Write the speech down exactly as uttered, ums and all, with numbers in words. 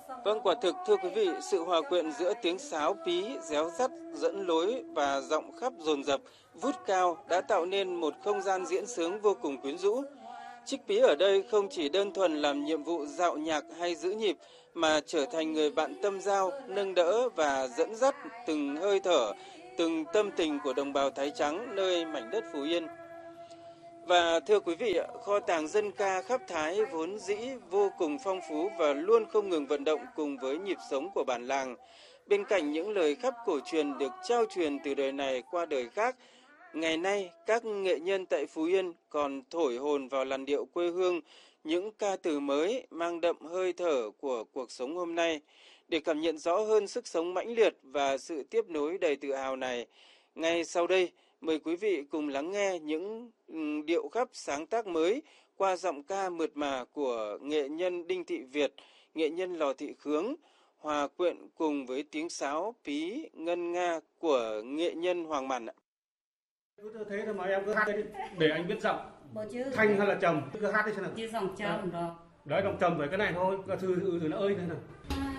Vâng, quả thực thưa quý vị, sự hòa quyện giữa tiếng sáo pí, réo rắt, dẫn lối và giọng khắp dồn dập, vút cao đã tạo nên một không gian diễn sướng vô cùng quyến rũ. Trích pí ở đây không chỉ đơn thuần làm nhiệm vụ dạo nhạc hay giữ nhịp, mà trở thành người bạn tâm giao, nâng đỡ và dẫn dắt từng hơi thở, từng tâm tình của đồng bào Thái Trắng nơi mảnh đất Phú Yên. Và thưa quý vị, kho tàng dân ca khắp Thái vốn dĩ vô cùng phong phú và luôn không ngừng vận động cùng với nhịp sống của bản làng. Bên cạnh những lời khắp cổ truyền được trao truyền từ đời này qua đời khác, ngày nay các nghệ nhân tại Phú Yên còn thổi hồn vào làn điệu quê hương, những ca từ mới mang đậm hơi thở của cuộc sống hôm nay. Để cảm nhận rõ hơn sức sống mãnh liệt và sự tiếp nối đầy tự hào này, ngay sau đây, mời quý vị cùng lắng nghe những điệu khắp sáng tác mới qua giọng ca mượt mà của nghệ nhân Đinh Thị Việt, nghệ nhân Lò Thị Khướng, hòa quyện cùng với tiếng sáo pí ngân nga của nghệ nhân Hoàng Màn ạ. Cứ thế thôi mà em cứ hát đi để anh biết giọng thanh hay là trầm, cứ hát đi xem nào. Chứ giọng trầm đó. Đấy, giọng trầm phải cái này thôi, thư thư nó ơi thế nào.